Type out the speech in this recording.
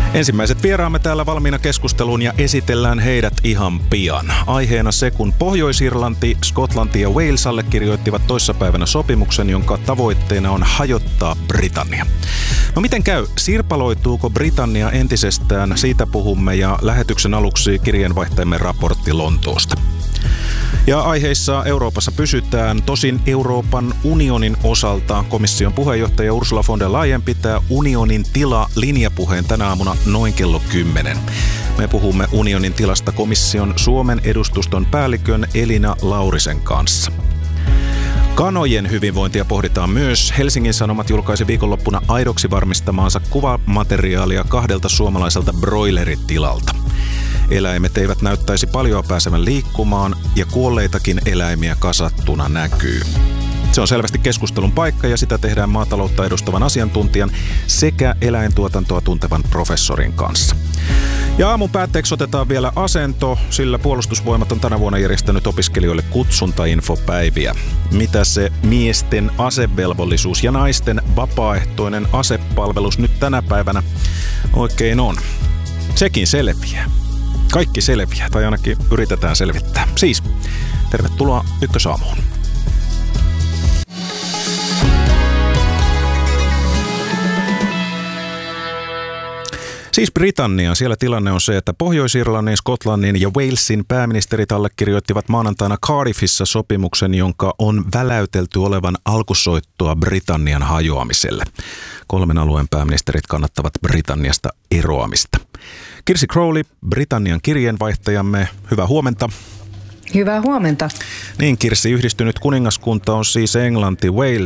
Ensimmäiset vieraamme täällä valmiina keskusteluun ja esitellään heidät ihan pian. Aiheena se, kun Pohjois-Irlanti, Skotlanti ja Wales allekirjoittivat toissapäivänä sopimuksen, jonka tavoitteena on hajottaa Britannia. No miten käy? Sirpaloituuko Britannia entisestään? Siitä puhumme ja lähetyksen aluksi kirjeenvaihtajamme raportti Lontoosta. Ja aiheissa Euroopassa pysytään. Tosin Euroopan unionin osalta komission puheenjohtaja Ursula von der Leyen pitää unionin tila-linjapuheen tänä aamuna noin kello 10. Me puhumme unionin tilasta komission Suomen edustuston päällikön Elina Laurisen kanssa. Kanojen hyvinvointia pohditaan myös. Helsingin Sanomat julkaisi viikonloppuna aidoksi varmistamaansa kuvamateriaalia 2 suomalaiselta broileritilalta. Eläimet eivät näyttäisi paljon pääsevän liikkumaan ja kuolleitakin eläimiä kasattuna näkyy. Se on selvästi keskustelun paikka ja sitä tehdään maataloutta edustavan asiantuntijan sekä eläintuotantoa tuntevan professorin kanssa. Ja aamun päätteeksi otetaan vielä asento, sillä Puolustusvoimat on tänä vuonna järjestänyt opiskelijoille kutsuntainfopäiviä. Mitä se miesten asevelvollisuus ja naisten vapaaehtoinen asepalvelus nyt tänä päivänä oikein on? Sekin selviää. Kaikki selviää, tai ainakin yritetään selvittää. Siis, tervetuloa Ykkösaamuun. Siis Britannia. Siellä tilanne on se, että Pohjois-Irlannin, Skotlannin ja Walesin pääministerit allekirjoittivat maanantaina Cardiffissa sopimuksen, jonka on väläytelty olevan alkusoittoa Britannian hajoamiselle. 3 alueen pääministerit kannattavat Britanniasta eroamista. Kirsi Crowley, Britannian kirjeenvaihtajamme, hyvää huomenta. Hyvää huomenta. Niin Kirsi, yhdistynyt kuningaskunta on siis Englanti, Wales,